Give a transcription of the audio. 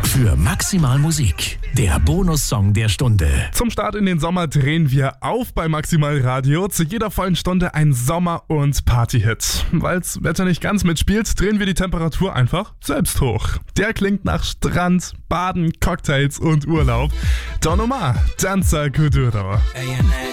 für Maximal Musik, der Bonussong der Stunde. Zum Start in den Sommer drehen wir auf bei Maximal Radio. Zu jeder vollen Stunde ein Sommer- und Party-Hit. Weil's Wetter nicht ganz mitspielt, drehen wir die Temperatur einfach selbst hoch. Der klingt nach Strand, Baden, Cocktails und Urlaub. Don Omar, Danza Kuduro.